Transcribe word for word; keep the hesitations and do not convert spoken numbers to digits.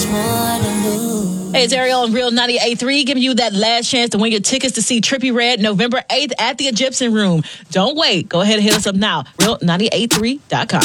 Hey, it's Ariel on Real ninety-eight point three giving you that last chance to win your tickets to see Trippie Redd November eighth at the Egyptian Room. Don't wait. Go ahead and hit us up now. real ninety-eight point three dot com.